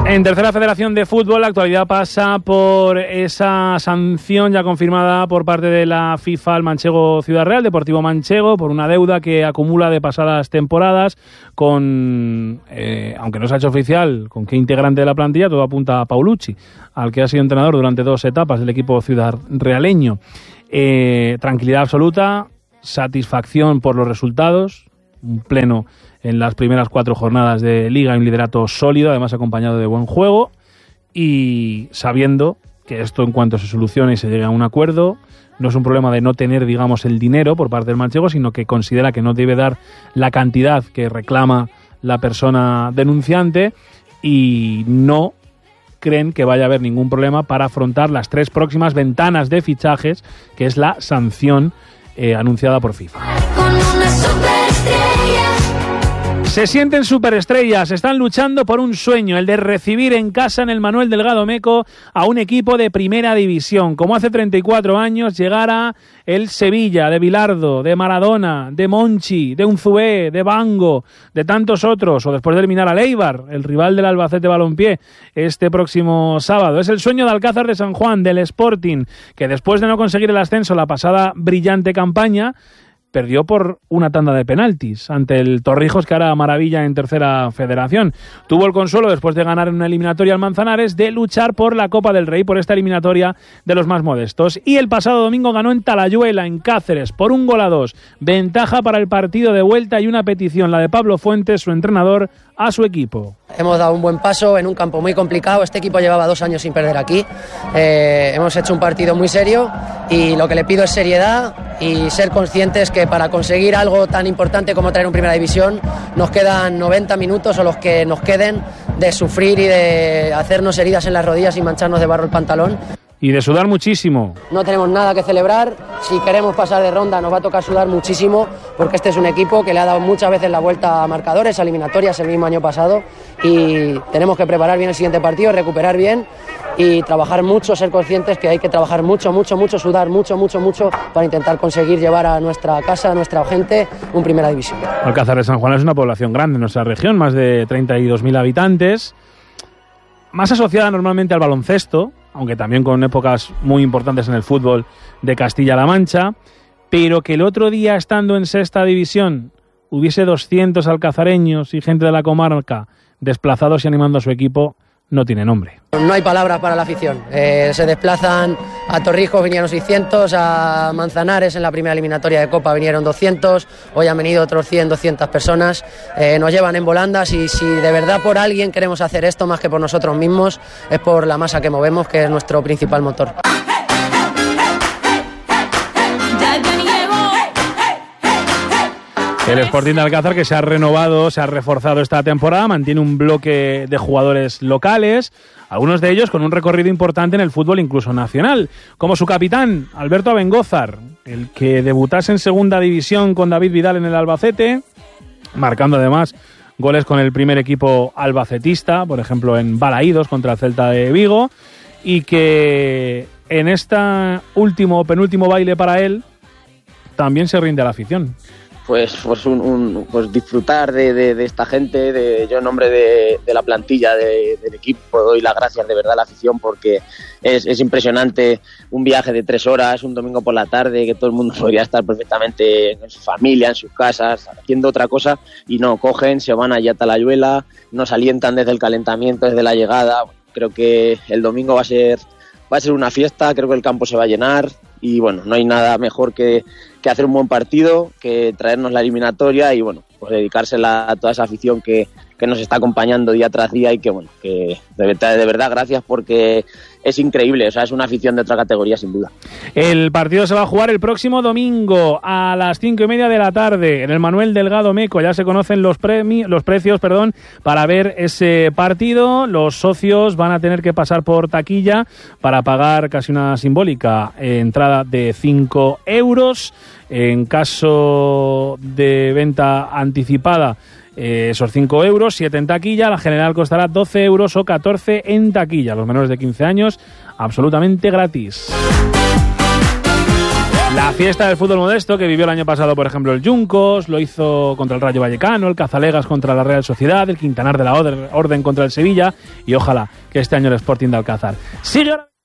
En tercera federación de fútbol, la actualidad pasa por esa sanción ya confirmada por parte de la FIFA al manchego Ciudad Real, Deportivo Manchego, por una deuda que acumula de pasadas temporadas con, aunque no se ha hecho oficial con qué integrante de la plantilla, todo apunta a Paulucci, al que ha sido entrenador durante 2 etapas del equipo ciudad realeño. Tranquilidad absoluta, satisfacción por los resultados, un pleno en las primeras 4 jornadas de Liga, un liderato sólido, además acompañado de buen juego, y sabiendo que esto, en cuanto se solucione y se llegue a un acuerdo, no es un problema de no tener, digamos, el dinero por parte del manchego, sino que considera que no debe dar la cantidad que reclama la persona denunciante, y no creen que vaya a haber ningún problema para afrontar las 3 próximas ventanas de fichajes, que es la sanción anunciada por FIFA. Se sienten superestrellas, están luchando por un sueño, el de recibir en casa en el Manuel Delgado Meco a un equipo de primera división. Como hace 34 años llegara el Sevilla, de Bilardo, de Maradona, de Monchi, de Unzué, de Bango, de tantos otros, o después de eliminar al Eibar, el rival del Albacete Balompié, este próximo sábado. Es el sueño de Alcázar de San Juan, del Sporting, que después de no conseguir el ascenso la pasada brillante campaña, perdió por una tanda de penaltis ante el Torrijos, que hará maravilla en tercera federación. Tuvo el consuelo, después de ganar en una eliminatoria al Manzanares, de luchar por la Copa del Rey, por esta eliminatoria de los más modestos. Y el pasado domingo ganó en Talayuela, en Cáceres, por 1-2. Ventaja para el partido de vuelta y una petición, la de Pablo Fuentes, su entrenador, a su equipo. Hemos dado un buen paso en un campo muy complicado. Este equipo llevaba 2 años sin perder aquí. Hemos hecho un partido muy serio y lo que le pido es seriedad y ser conscientes que para conseguir algo tan importante como traer un Primera División nos quedan 90 minutos o los que nos queden de sufrir y de hacernos heridas en las rodillas y mancharnos de barro el pantalón. Y de sudar muchísimo. No tenemos nada que celebrar. Si queremos pasar de ronda nos va a tocar sudar muchísimo, porque este es un equipo que le ha dado muchas veces la vuelta a marcadores, a eliminatorias el mismo año pasado, y tenemos que preparar bien el siguiente partido, recuperar bien y trabajar mucho, ser conscientes que hay que trabajar mucho, sudar mucho para intentar conseguir llevar a nuestra casa, a nuestra gente, un Primera División. Alcázar de San Juan es una población grande en nuestra región, más de 32.000 habitantes, más asociada normalmente al baloncesto, aunque también con épocas muy importantes en el fútbol de Castilla-La Mancha, pero que el otro día, estando en sexta división, hubiese 200 alcazareños y gente de la comarca desplazados y animando a su equipo, no tiene nombre. No hay palabras para la afición. Se desplazan a Torrijos, vinieron 600, a Manzanares en la primera eliminatoria de Copa vinieron 200, hoy han venido otros 100, 200 personas. Nos llevan en volandas y si de verdad por alguien queremos hacer esto más que por nosotros mismos, es por la masa que movemos, que es nuestro principal motor. El Sporting de Alcázar, que se ha renovado, se ha reforzado esta temporada, mantiene un bloque de jugadores locales, algunos de ellos con un recorrido importante en el fútbol incluso nacional, como su capitán, Alberto Abengózar, el que debutase en segunda división con David Vidal en el Albacete, marcando además goles con el primer equipo albacetista, por ejemplo en Balaídos contra el Celta de Vigo, y que en este penúltimo baile para él también se rinde a la afición. Pues disfrutar de esta gente, yo en nombre de la plantilla del equipo doy las gracias de verdad a la afición, porque es impresionante un viaje de 3 horas, un domingo por la tarde, que todo el mundo podría estar perfectamente en su familia, en sus casas, haciendo otra cosa, y no, cogen, se van allá a Talayuela, nos alientan desde el calentamiento, desde la llegada. Creo que el domingo va a ser una fiesta, creo que el campo se va a llenar, y bueno, no hay nada mejor que hacer un buen partido, que traernos la eliminatoria y bueno, pues dedicársela a toda esa afición que nos está acompañando día tras día, y que bueno, que de verdad gracias, porque es increíble, o sea, es una afición de otra categoría sin duda. El partido se va a jugar el próximo domingo a las 5:30 de la tarde en el Manuel Delgado Meco. Ya se conocen los precios para ver ese partido. Los socios van a tener que pasar por taquilla para pagar casi una simbólica entrada de 5 euros. En caso de venta anticipada, esos 5 euros, 7 en taquilla. La general costará 12 euros o 14 en taquilla. Los menores de 15 años, absolutamente gratis. La fiesta del fútbol modesto que vivió el año pasado, por ejemplo, el Juncos, lo hizo contra el Rayo Vallecano, el Cazalegas contra la Real Sociedad, el Quintanar de la Orden contra el Sevilla y ojalá que este año el Sporting de Alcázar. Sigue ahora...